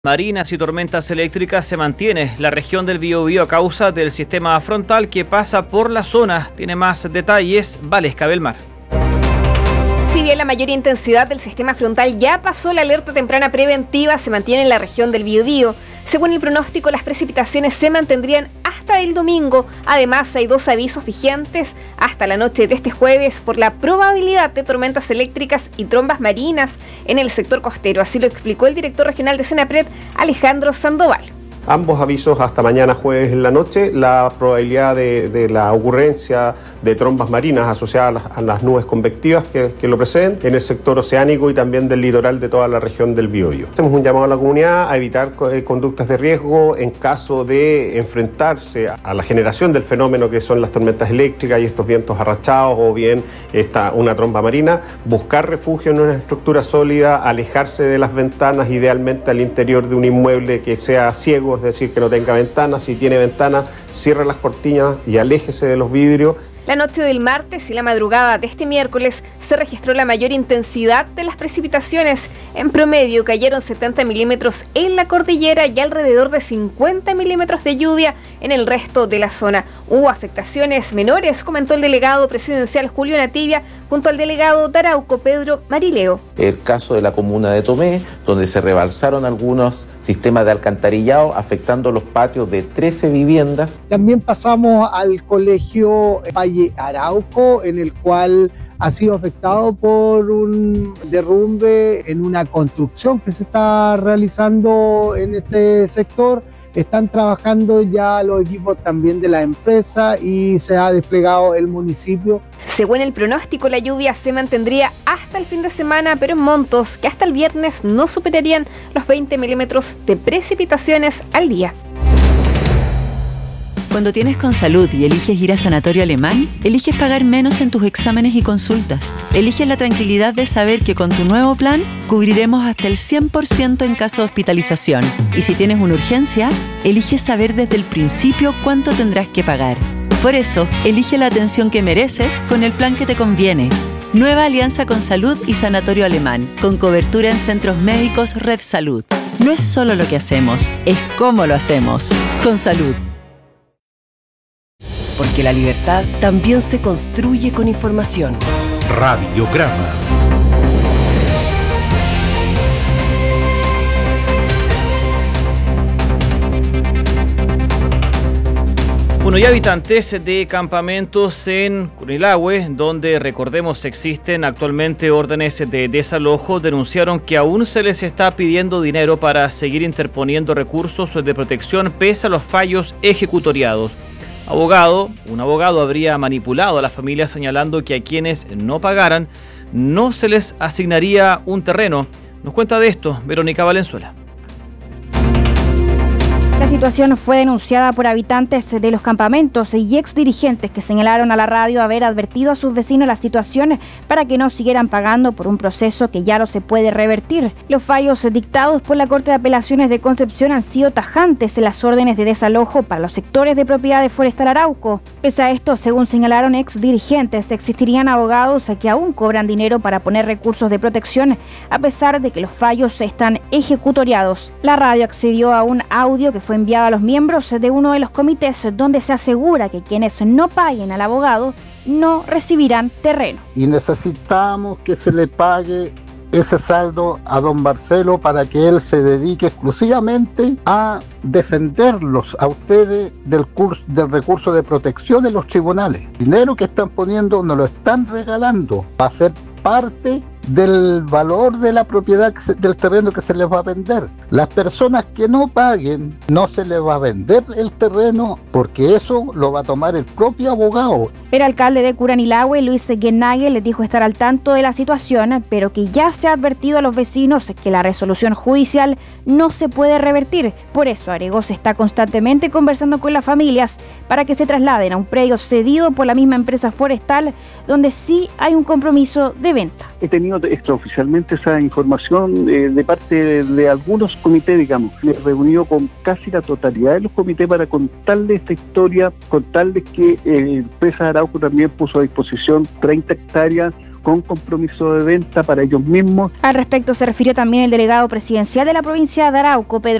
Marinas y tormentas eléctricas se mantiene la región del Biobío a causa del sistema frontal que pasa por la zona. Tiene más detalles Valesca Belmar. Si bien la mayor intensidad del sistema frontal ya pasó, la alerta temprana preventiva se mantiene en la región del Biobío. Según el pronóstico, las precipitaciones se mantendrían hasta el domingo. Además, hay 2 avisos vigentes hasta la noche de este jueves por la probabilidad de tormentas eléctricas y trombas marinas en el sector costero. Así lo explicó el director regional de Senapred, Alejandro Sandoval. Ambos avisos hasta mañana jueves en la noche, la probabilidad de la ocurrencia de trombas marinas asociadas a las nubes convectivas que lo preceden en el sector oceánico y también del litoral de toda la región del Biobío. Hacemos un llamado a la comunidad a evitar conductas de riesgo en caso de enfrentarse a la generación del fenómeno que son las tormentas eléctricas y estos vientos arrachados o bien una tromba marina, buscar refugio en una estructura sólida, alejarse de las ventanas, idealmente al interior de un inmueble que sea ciego, es decir, que no tenga ventanas. Si tiene ventanas, cierre las cortinas y aléjese de los vidrios. La noche del martes y la madrugada de este miércoles se registró la mayor intensidad de las precipitaciones. En promedio cayeron 70 milímetros en la cordillera y alrededor de 50 milímetros de lluvia en el resto de la zona. Hubo afectaciones menores, comentó el delegado presidencial Julio Nativia, junto al delegado de Arauco, Pedro Marileo. El caso de la comuna de Tomé, donde se rebalsaron algunos sistemas de alcantarillado, afectando los patios de 13 viviendas. También pasamos al colegio Valle Arauco, en el cual ha sido afectado por un derrumbe en una construcción que se está realizando en este sector. Están trabajando ya los equipos también de la empresa y se ha desplegado el municipio. Según el pronóstico, la lluvia se mantendría hasta el fin de semana, pero en montos que hasta el viernes no superarían los 20 milímetros de precipitaciones al día. Cuando tienes Consalud y eliges ir a Sanatorio Alemán, eliges pagar menos en tus exámenes y consultas. Eliges la tranquilidad de saber que con tu nuevo plan cubriremos hasta el 100% en caso de hospitalización. Y si tienes una urgencia, eliges saber desde el principio cuánto tendrás que pagar. Por eso, elige la atención que mereces con el plan que te conviene. Nueva alianza Consalud y Sanatorio Alemán, con cobertura en centros médicos Red Salud. No es solo lo que hacemos, es cómo lo hacemos. Consalud. Porque la libertad también se construye con información. Radiograma. Bueno, y habitantes de campamentos en Curanilahue, donde recordemos existen actualmente órdenes de desalojo, denunciaron que aún se les está pidiendo dinero para seguir interponiendo recursos de protección pese a los fallos ejecutoriados. Un abogado habría manipulado a la familia señalando que a quienes no pagaran no se les asignaría un terreno. Nos cuenta de esto Verónica Valenzuela. La situación fue denunciada por habitantes de los campamentos y exdirigentes que señalaron a la radio haber advertido a sus vecinos la situación para que no siguieran pagando por un proceso que ya no se puede revertir. Los fallos dictados por la Corte de Apelaciones de Concepción han sido tajantes en las órdenes de desalojo para los sectores de propiedad de Forestal Arauco. Pese a esto, según señalaron exdirigentes, existirían abogados que aún cobran dinero para poner recursos de protección a pesar de que los fallos están ejecutoriados. La radio accedió a un audio que fue enviado a los miembros de uno de los comités donde se asegura que quienes no paguen al abogado no recibirán terreno. Y necesitamos que se le pague ese saldo a don Marcelo para que él se dedique exclusivamente a defenderlos a ustedes del recurso de protección en los tribunales. El dinero que están poniendo nos lo están regalando, va a ser parte del valor de la propiedad del terreno que se les va a vender. Las personas que no paguen no se les va a vender el terreno porque eso lo va a tomar el propio abogado. El alcalde de Curanilahue, Luis Guenagel, les dijo estar al tanto de la situación, pero que ya se ha advertido a los vecinos que la resolución judicial no se puede revertir. Por eso, agregó, se está constantemente conversando con las familias para que se trasladen a un predio cedido por la misma empresa forestal, donde sí hay un compromiso de venta. He tenido extraoficialmente esa información de parte de algunos comités, digamos. Me he reunido con casi la totalidad de los comités para contarles esta historia, contarles que Empresa Arauco también puso a disposición 30 hectáreas con compromiso de venta para ellos mismos. Al respecto se refirió también el delegado presidencial de la provincia de Arauco, Pedro